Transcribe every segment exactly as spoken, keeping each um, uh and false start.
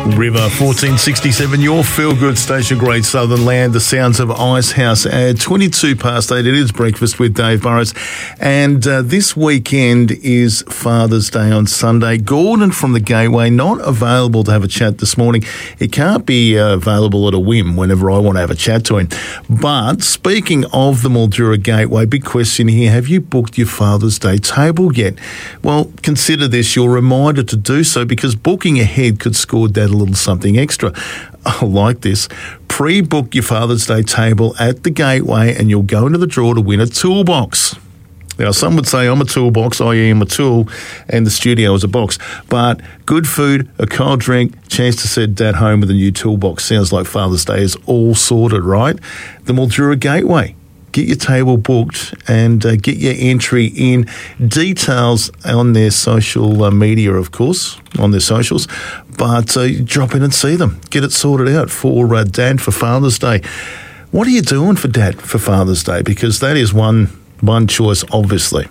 River fourteen sixty-seven, your feel-good station, Great Southern Land, the sounds of Icehouse at twenty-two past eight. It is Breakfast with Dave Burrows. And uh, this weekend is Father's Day on Sunday. Gordon from the Gateway, not available to have a chat this morning. He can't be uh, available at a whim whenever I want to have a chat to him. But speaking of the Mildura Gateway, big question here. Have you booked your Father's Day table yet? Well, consider this your reminder to do so, because booking ahead could score Dad a little something extra. I like this. Pre-book your Father's Day table at the Gateway and you'll go into the draw to win a toolbox. Now, some would say I'm a toolbox, that is I'm a tool, and the studio is a box. But good food, a cold drink, chance to send Dad home with a new toolbox. Sounds like Father's Day is all sorted, right? The Mildura Gateway. Get your table booked and uh, get your entry in. Details on their social uh, media, of course, on their socials. But uh, drop in and see them. Get it sorted out for uh, Dad for Father's Day. What are you doing for Dad for Father's Day? Because that is one one choice, obviously,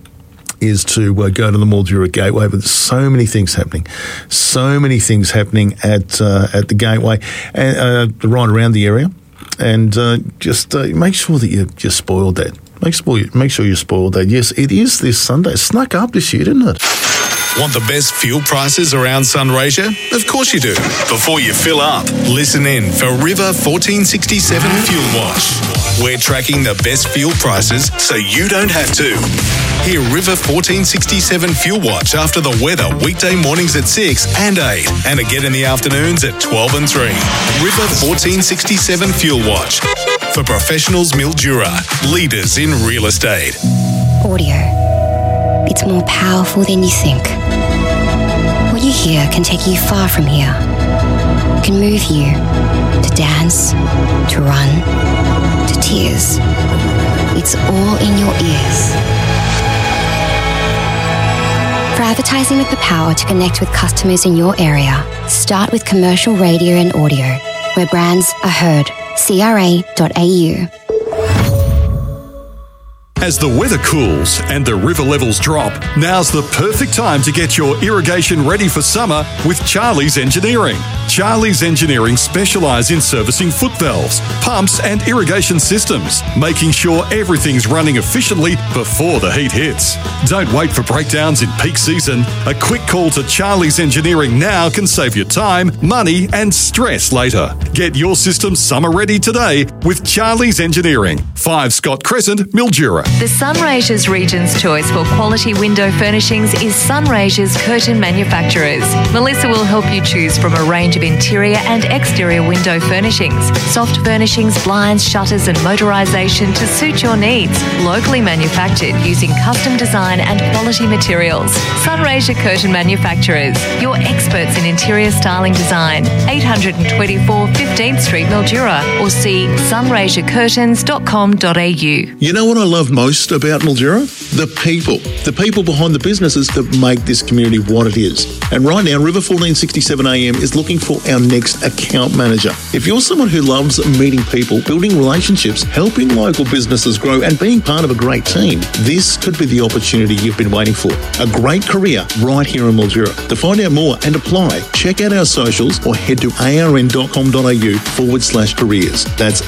is to uh, go to the Mildura Gateway. But there's so many things happening. So many things happening at, uh, at the Gateway and uh, right around the area. And uh, just uh, make sure that you just spoil that. Make, spoil, make sure you spoil that. Yes, it is this Sunday. It snuck up this year, didn't it? Want the best fuel prices around Sunraysia? Of course you do. Before you fill up, listen in for River fourteen sixty-seven Fuel Watch. We're tracking the best fuel prices so you don't have to. Hear River fourteen sixty-seven Fuel Watch after the weather weekday mornings at six and eight and again in the afternoons at twelve and three. River fourteen sixty-seven Fuel Watch. For professionals, Mildura, leaders in real estate. Audio. It's more powerful than you think. What you hear can take you far from here. It can move you to dance, to run, to tears. It's all in your ears. For advertising with the power to connect with customers in your area, start with commercial radio and audio, where brands are heard. C R A dot A U. As the weather cools and the river levels drop, now's the perfect time to get your irrigation ready for summer with Charlie's Engineering. Charlie's Engineering specialise in servicing foot valves, pumps and irrigation systems, making sure everything's running efficiently before the heat hits. Don't wait for breakdowns in peak season. A quick call to Charlie's Engineering now can save you time, money and stress later. Get your system summer ready today with Charlie's Engineering, five Scott Crescent, Mildura. The Sunraysia's Region's choice for quality window furnishings is Sunraysia's Curtain Manufacturers. Melissa will help you choose from a range of interior and exterior window furnishings, soft furnishings, blinds, shutters and motorisation to suit your needs. Locally manufactured using custom design and quality materials. Sunraysia Curtain Manufacturers, your experts in interior styling design. eight twenty-four fifteenth Street, Mildura, or see sunraysia curtains dot com dot a u. You know what I love most about Mildura? The people. The people behind the businesses that make this community what it is. And right now, River fourteen sixty-seven A M is looking for our next account manager. If you're someone who loves meeting people, building relationships, helping local businesses grow and being part of a great team, this could be the opportunity you've been waiting for. A great career right here in Mildura. To find out more and apply, check out our socials or head to arn.com.au forward slash careers. That's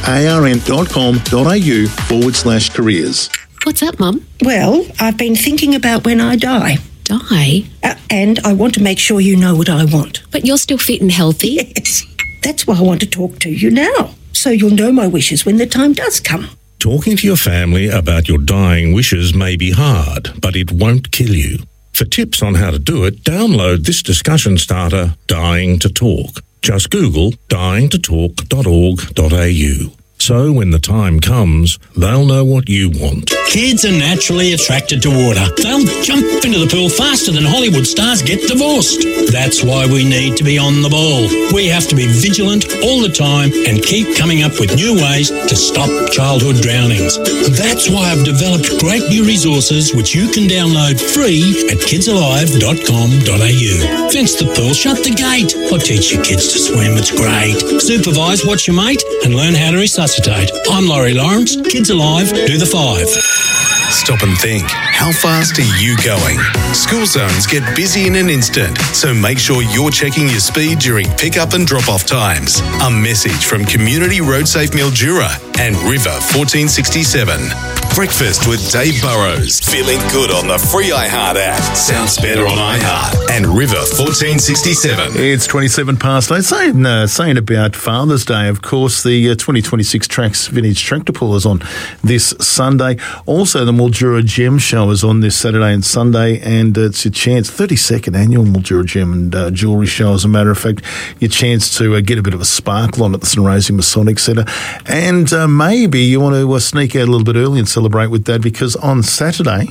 arn.com.au forward slash careers. What's up, Mum? Well, I've been thinking about when I die. Die? Uh, and I want to make sure you know what I want. But you're still fit and healthy. Yes. That's why I want to talk to you now, so you'll know my wishes when the time does come. Talking to your family about your dying wishes may be hard, but it won't kill you. For tips on how to do it, download this discussion starter, Dying to Talk. Just Google dying to talk dot org dot a u. So when the time comes, they'll know what you want. Kids are naturally attracted to water. They'll jump into the pool faster than Hollywood stars get divorced. That's why we need to be on the ball. We have to be vigilant all the time and keep coming up with new ways to stop childhood drownings. That's why I've developed great new resources which you can download free at kids alive dot com dot a u. Fence the pool, shut the gate, or teach your kids to swim. It's great. Supervise, watch your mate, and learn how to resuscitate. I'm Laurie Lawrence. Kids Alive, do the five. Stop and think. How fast are you going? School zones get busy in an instant, so make sure you're checking your speed during pick-up and drop-off times. A message from Community Road Safe Mildura and River fourteen sixty-seven. Breakfast with Dave Burrows. Feeling good on the free iHeart app. Sounds better on iHeart. And River fourteen sixty-seven. It's twenty-seven past eight. Saying, uh, saying about Father's Day, of course, the uh, twenty twenty-six Tracks Vintage Tractor Pull is on this Sunday. Also, the Mildura Gem Show is on this Saturday and Sunday, and uh, it's your chance, thirty-second annual Mildura Gem and uh, Jewellery Show, as a matter of fact, your chance to uh, get a bit of a sparkle on at the Sunraysia Masonic Centre. And uh, maybe you want to uh, sneak out a little bit early and celebrate with that, because on Saturday,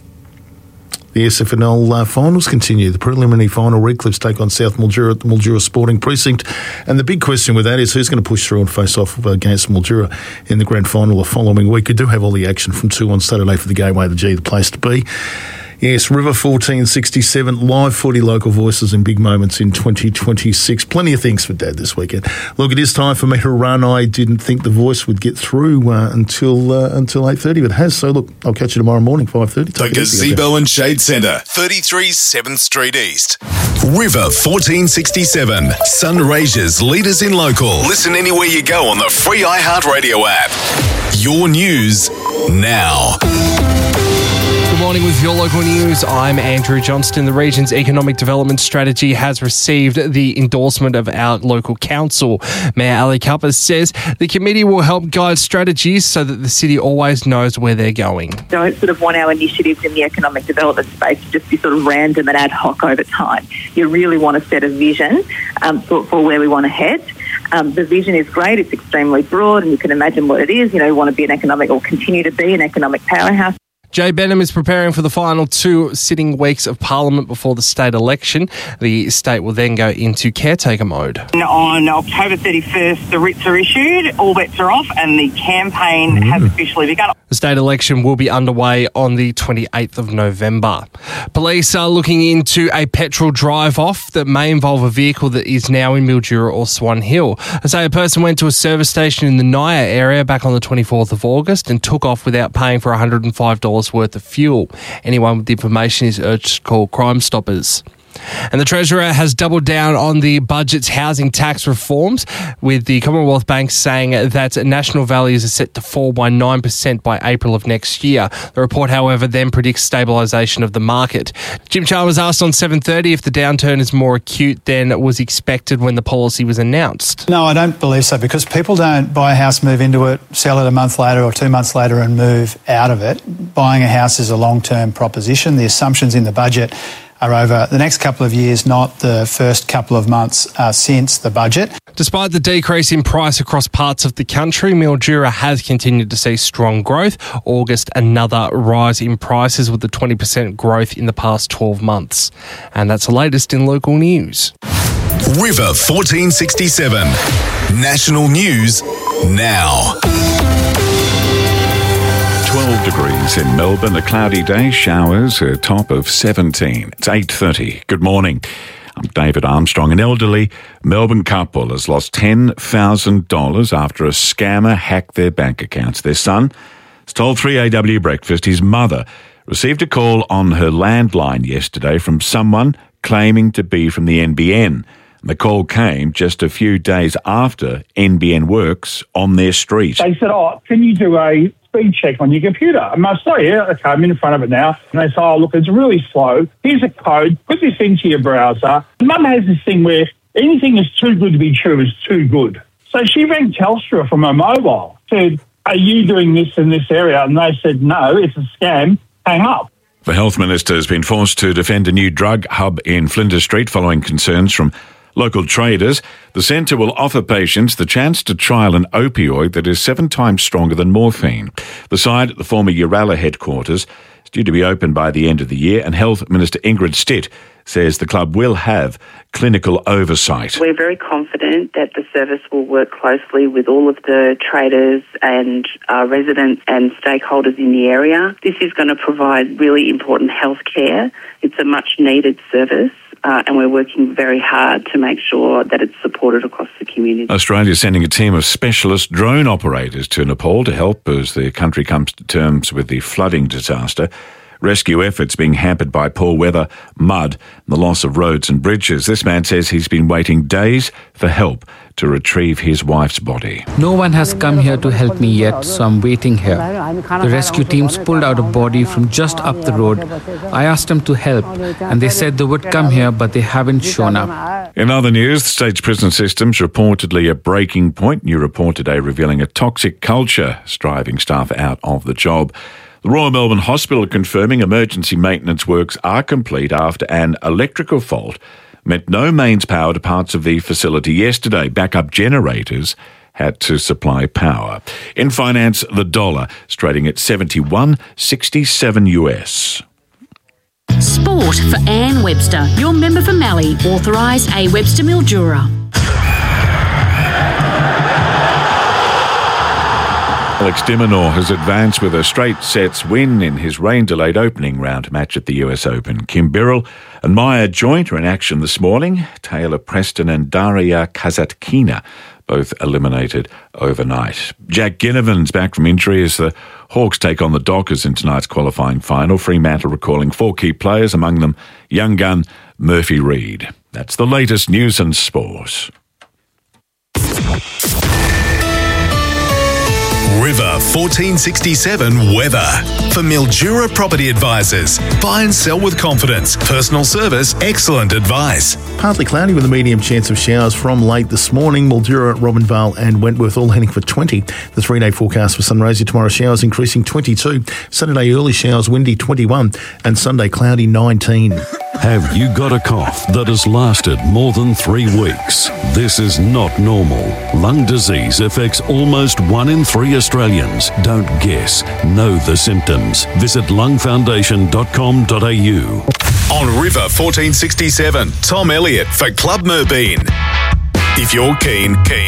the S F N L uh, finals continue. The preliminary final, Redcliffs take on South Mildura at the Mildura Sporting Precinct. And the big question with that is who's going to push through and face off against Mildura in the grand final the following week. We do have all the action from two on Saturday for the Gateway, the G, the place to be. Yes, River fourteen sixty-seven, live footy, local voices and big moments in twenty twenty-six. Plenty of things for Dad this weekend. Look, it is time for me to run. I didn't think the voice would get through uh, until uh, until eight thirty, but it has. So, look, I'll catch you tomorrow morning, five thirty. The Gazebo and Shade Centre, thirty-three seventh Street East. River fourteen sixty-seven, Sunraysia's leaders in local. Listen anywhere you go on the free iHeart Radio app. Your news now. Good morning with your local news. I'm Andrew Johnston. The region's economic development strategy has received the endorsement of our local council. Mayor Ali Cupper says the committee will help guide strategies so that the city always knows where they're going. Don't sort of want our initiatives in the economic development space to just be sort of random and ad hoc over time. You really want to set a vision um, for, for where we want to head. Um, the vision is great. It's extremely broad, and you can imagine what it is. You know, we want to be an economic, or continue to be an economic powerhouse. Jay Benham is preparing for the final two sitting weeks of Parliament before the state election. The state will then go into caretaker mode. On October thirty-first, the writs are issued, all bets are off, and the campaign mm. has officially begun. The state election will be underway on the twenty-eighth of November. Police are looking into a petrol drive-off that may involve a vehicle that is now in Mildura or Swan Hill. They say a person went to a service station in the Naya area back on the twenty-fourth of August and took off without paying for one hundred five dollars worth of fuel. Anyone with information is urged to call Crime Stoppers. And the Treasurer has doubled down on the budget's housing tax reforms, with the Commonwealth Bank saying that national values are set to fall by nine percent by April of next year. The report, however, then predicts stabilisation of the market. Jim Chalmers asked on seven thirty if the downturn is more acute than was expected when the policy was announced. No, I don't believe so, because people don't buy a house, move into it, sell it a month later or two months later and move out of it. Buying a house is a long-term proposition. The assumptions in the budget are over the next couple of years, not the first couple of months uh, since the budget. Despite the decrease in price across parts of the country, Mildura has continued to see strong growth. August, another rise in prices with the twenty percent growth in the past twelve months. And that's the latest in local news. River fourteen sixty-seven, national news now. twelve degrees in Melbourne, a cloudy day, showers, a top of seventeen. It's eight thirty. Good morning. I'm David Armstrong. An elderly Melbourne couple has lost ten thousand dollars after a scammer hacked their bank accounts. Their son has told three A W Breakfast his mother received a call on her landline yesterday from someone claiming to be from the N B N. The call came just a few days after N B N works on their street. They said, oh, can you do a speed check on your computer? And I say, yeah, okay, I'm in front of it now. And they say, oh, look, it's really slow. Here's a code. Put this into your browser. Mum has this thing where anything is too good to be true is too good. So she rang Telstra from her mobile, said, are you doing this in this area? And they said, no, it's a scam. Hang up. The Health Minister has been forced to defend a new drug hub in Flinders Street following concerns from local traders. The centre will offer patients the chance to trial an opioid that is seven times stronger than morphine. The site at the former Uralla headquarters is due to be open by the end of the year, and Health Minister Ingrid Stitt says the club will have clinical oversight. We're very confident that the service will work closely with all of the traders and uh, residents and stakeholders in the area. This is going to provide really important health care. It's a much needed service uh, and we're working very hard to make sure that it's supported across the community. Australia's sending a team of specialist drone operators to Nepal to help as the country comes to terms with the flooding disaster. Rescue efforts being hampered by poor weather, mud, and the loss of roads and bridges. This man says he's been waiting days for help to retrieve his wife's body. No one has come here to help me yet, so I'm waiting here. The rescue teams pulled out a body from just up the road. I asked them to help, and they said they would come here, but they haven't shown up. In other news, the state's prison system's reportedly at breaking point. New report today revealing a toxic culture, driving staff out of the job. The Royal Melbourne Hospital confirming emergency maintenance works are complete after an electrical fault meant no mains power to parts of the facility yesterday. Backup generators had to supply power. In finance, the dollar is trading at seventy-one sixty-seven U S. Sport for Anne Webster, your member for Mallee, authorised A Webster Mildura. Alex de Minaur has advanced with a straight sets win in his rain-delayed opening round match at the U S Open. Kim Birrell and Maya Joint are in action this morning. Taylor Preston and Daria Kasatkina both eliminated overnight. Jack Ginnivan's back from injury as the Hawks take on the Dockers in tonight's qualifying final. Fremantle recalling four key players, among them young gun Murphy Reid. That's the latest news and sport. River fourteen sixty-seven weather. For Mildura Property Advisors. Buy and sell with confidence. Personal service, excellent advice. Partly cloudy with a medium chance of showers from late this morning. Mildura, Robinvale and Wentworth all heading for twenty. The three-day forecast for Sunraysia tomorrow, showers increasing twenty-two. Saturday early showers, windy twenty-one. And Sunday cloudy nineteen. Have you got a cough that has lasted more than three weeks? This is not normal. Lung disease affects almost one in three Australians. Don't guess. Know the symptoms. Visit lung foundation dot com dot a u. On River fourteen sixty-seven, Tom Elliott for Club Merbeen. If you're keen, keen.